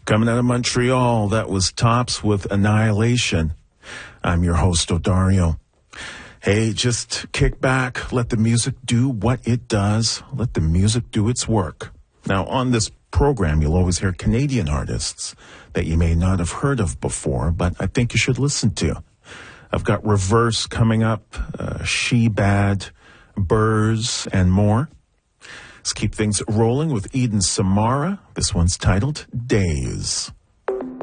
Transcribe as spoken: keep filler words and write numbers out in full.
Coming out of Montreal, that was Tops with Annihilation. I'm your host, Odario. Hey, just kick back, let the music do what it does, let the music do its work. Now, on this program, you'll always hear Canadian artists that you may not have heard of before, but I think you should listen to. I've got Reverse coming up, uh, She Bad, Burrs, and more. Let's keep things rolling with Eden Samara. This one's titled Days.